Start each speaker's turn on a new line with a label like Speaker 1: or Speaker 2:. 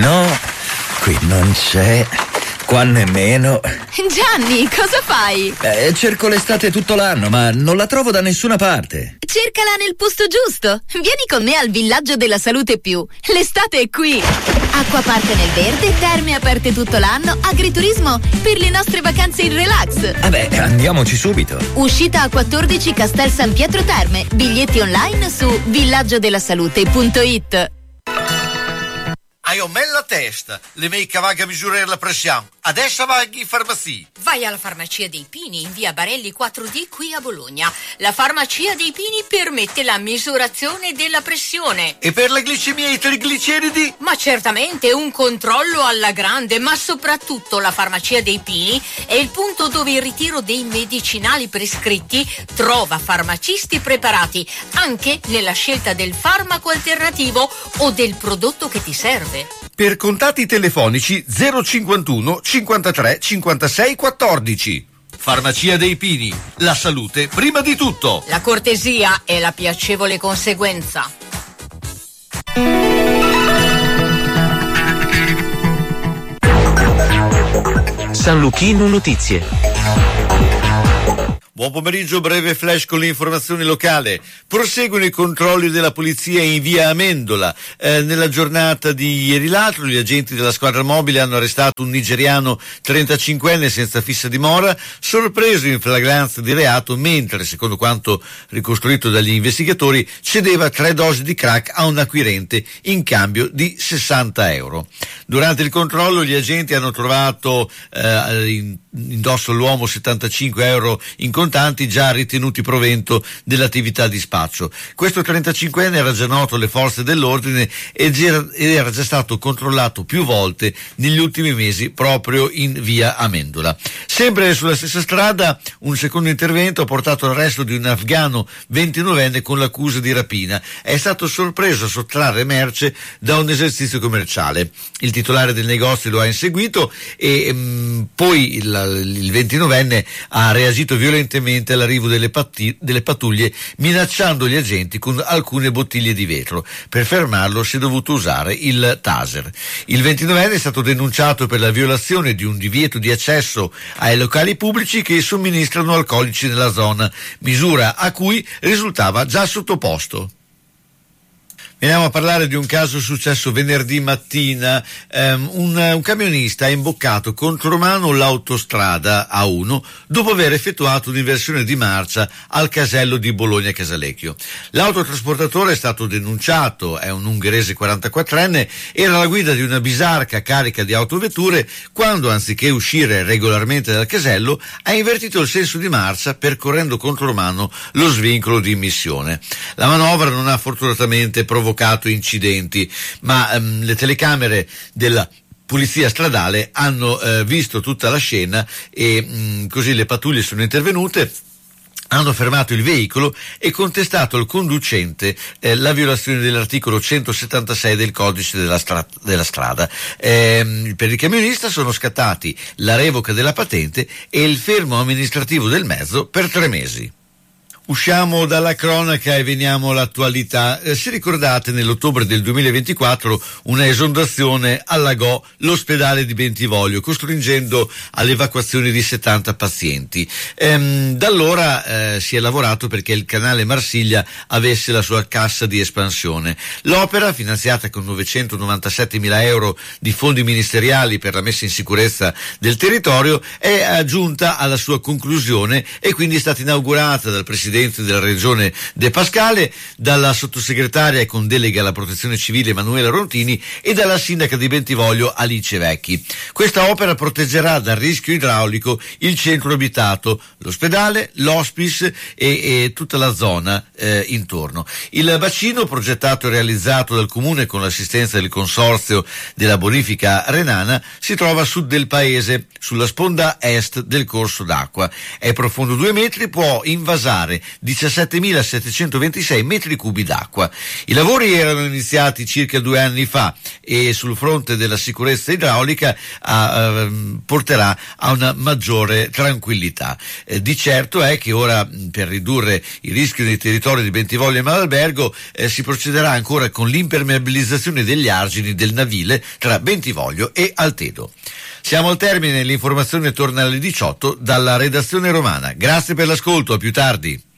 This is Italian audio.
Speaker 1: No, qui non c'è, qua nemmeno.
Speaker 2: Gianni, cosa fai?
Speaker 1: Cerco l'estate tutto l'anno, ma non la trovo da nessuna parte.
Speaker 2: Cercala nel posto giusto. Vieni con me al Villaggio della Salute Più. L'estate è qui. Acquapark nel verde, terme aperte tutto l'anno, agriturismo per le nostre vacanze in relax.
Speaker 1: Vabbè, andiamoci subito.
Speaker 2: Uscita a 14 Castel San Pietro Terme. Biglietti online su villaggiodellasalute.it.
Speaker 3: Hai un me la testa, le mei cavaghe a misurare la pressione. Adesso vai in farmacia.
Speaker 4: Vai alla Farmacia dei Pini in via Barelli 4D qui a Bologna. La Farmacia dei Pini permette la misurazione della pressione.
Speaker 3: E per la glicemia e i trigliceridi?
Speaker 4: Ma certamente un controllo alla grande, ma soprattutto la Farmacia dei Pini è il punto dove il ritiro dei medicinali prescritti trova farmacisti preparati anche nella scelta del farmaco alternativo o del prodotto che ti serve.
Speaker 3: Per contatti telefonici 051 53 56 14. Farmacia dei Pini, la salute prima di tutto.
Speaker 4: La cortesia è la piacevole conseguenza.
Speaker 5: San Luchino Notizie.
Speaker 3: Buon pomeriggio, breve flash con le informazioni locali. Proseguono i controlli della polizia in via Amendola. Nella giornata di ieri l'altro gli agenti della squadra mobile hanno arrestato un nigeriano 35enne senza fissa dimora, sorpreso in flagranza di reato mentre, secondo quanto ricostruito dagli investigatori, cedeva 3 dosi di crack a un acquirente in cambio di 60 euro. Durante il controllo gli agenti hanno trovato indosso all'uomo 75 euro in contanti già ritenuti provento dell'attività di spaccio. Questo 35enne era già noto alle forze dell'ordine ed era già stato controllato più volte negli ultimi mesi proprio in via Amendola. Sempre sulla stessa strada un secondo intervento ha portato all'arresto di un afghano 29enne con l'accusa di rapina. È stato sorpreso a sottrarre merce da un esercizio commerciale. Il titolare del negozio lo ha inseguito e poi il 29enne ha reagito violentemente all'arrivo delle pattuglie, minacciando gli agenti con alcune bottiglie di vetro. Per fermarlo si è dovuto usare il taser. Il 29enne è stato denunciato per la violazione di un divieto di accesso ai locali pubblici che somministrano alcolici nella zona, misura a cui risultava già sottoposto. Veniamo a parlare di un caso successo venerdì mattina. Un camionista ha imboccato contromano l'autostrada A1 dopo aver effettuato un'inversione di marcia al casello di Bologna Casalecchio. L'autotrasportatore è stato denunciato, è un ungherese 44enne, era alla guida di una bisarca carica di autovetture quando, anziché uscire regolarmente dal casello, ha invertito il senso di marcia percorrendo contromano lo svincolo di immissione. La manovra non ha fortunatamente provocato incidenti, ma le telecamere della polizia stradale hanno visto tutta la scena e così le pattuglie sono intervenute, hanno fermato il veicolo e contestato al conducente la violazione dell'articolo 176 del codice della strada. Per il camionista sono scattati la revoca della patente e il fermo amministrativo del mezzo per 3 mesi. Usciamo dalla cronaca e veniamo all'attualità. Se ricordate, nell'ottobre del 2024 una esondazione allagò l'ospedale di Bentivoglio, costringendo all'evacuazione di 70 pazienti. Da allora si è lavorato perché il canale Marsiglia avesse la sua cassa di espansione. L'opera, finanziata con 997.000 euro di fondi ministeriali per la messa in sicurezza del territorio, è giunta alla sua conclusione e quindi è stata inaugurata dal presidente della regione De Pascale, dalla sottosegretaria con delega alla protezione civile Emanuela Rontini e dalla sindaca di Bentivoglio Alice Vecchi. Questa opera proteggerà dal rischio idraulico il centro abitato, l'ospedale, l'hospice e tutta la zona intorno. Il bacino, progettato e realizzato dal comune con l'assistenza del consorzio della bonifica renana, si trova a sud del paese, sulla sponda est del corso d'acqua. È profondo 2 metri, può invasare 17.726 metri cubi d'acqua. I lavori erano iniziati circa 2 anni fa e sul fronte della sicurezza idraulica porterà a una maggiore tranquillità. Di certo è che ora, per ridurre il rischio nei territori di Bentivoglio e Malalbergo, si procederà ancora con l'impermeabilizzazione degli argini del navile tra Bentivoglio e Altedo. Siamo al termine, l'informazione torna alle 18 dalla redazione romana. Grazie per l'ascolto, a più tardi.